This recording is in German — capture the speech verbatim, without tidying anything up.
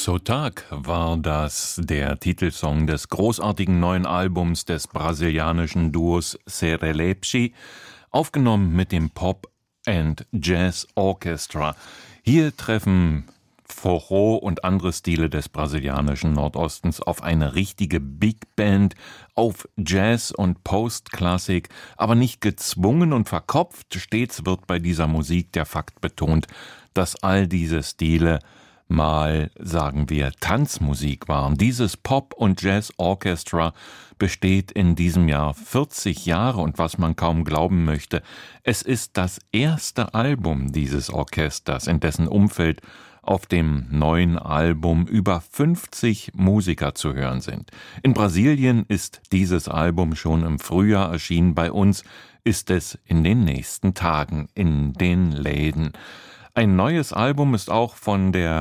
Sotaque war das, der Titelsong des großartigen neuen Albums des brasilianischen Duos Serelepe, aufgenommen mit dem Pop and Jazz Orchestra. Hier treffen Forró und andere Stile des brasilianischen Nordostens auf eine richtige Big Band, auf Jazz und Postklassik, aber nicht gezwungen und verkopft. Stets wird bei dieser Musik der Fakt betont, dass all diese Stile mal, sagen wir, Tanzmusik waren. Dieses Pop- und Jazz-Orchestra besteht in diesem Jahr vierzig Jahre und was man kaum glauben möchte, es ist das erste Album dieses Orchesters, in dessen Umfeld auf dem neuen Album über fünfzig Musiker zu hören sind. In Brasilien ist dieses Album schon im Frühjahr erschienen, bei uns ist es in den nächsten Tagen in den Läden. Ein neues Album ist auch von der